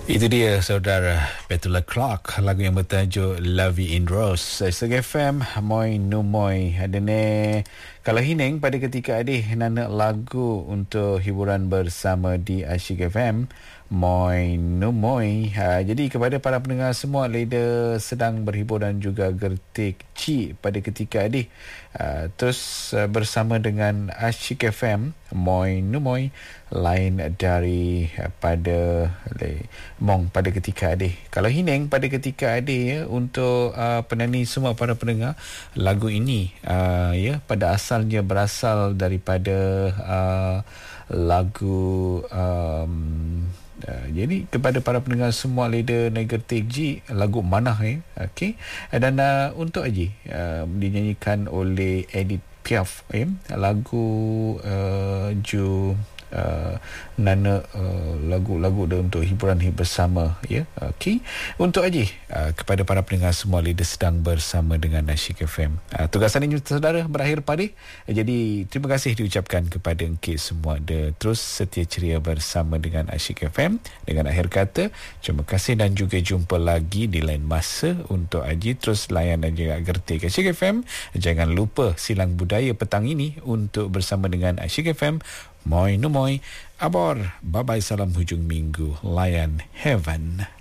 Itu dia saudara Petula Clark, lagu yang bertajuk Love in Rose. Segi FM Moi Numoy ada ne kalau hining pada ketika adih nana lagu untuk hiburan bersama di Asyik FM Moi Numoy. Jadi kepada para pendengar semua, Leda sedang berhibur dan juga gertik Ci pada ketika adih terus bersama dengan Asyik FM Moi Numoy, lain dari pada Mong pada ketika adih. Kalau hining pada ketika adih ya, untuk penyanyi semua para pendengar, lagu ini ya pada asalnya berasal daripada lagu jadi kepada para pendengar semua Leda Negertik G, lagu Manah okey, dan untuk Aji dinyanyikan oleh Edith Piaf lagu Ju nana lagu-lagu dia untuk hiburan bersama ya. Okey, untuk Aji kepada para pendengar semua, Leda sedang bersama dengan Asyik FM. Tugasan ini saudara berakhir pada jadi terima kasih diucapkan kepada engkau semua dia terus setia ceria bersama dengan Asyik FM. Dengan akhir kata terima kasih dan juga jumpa lagi di lain masa. Untuk Aji terus layan dan juga gertik Asyik FM. Jangan lupa silang budaya petang ini untuk bersama dengan Asyik FM Moi Numoy. Abor, bye-bye, salam hujung minggu, layan heaven.